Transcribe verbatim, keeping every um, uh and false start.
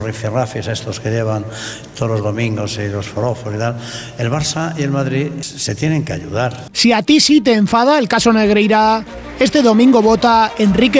rifirrafes estos que llevan todos los domingos y los forofos y tal, el Barça y el Madrid se tienen que ayudar. Si a ti sí te enfada el caso Negreira, este domingo vota Enrique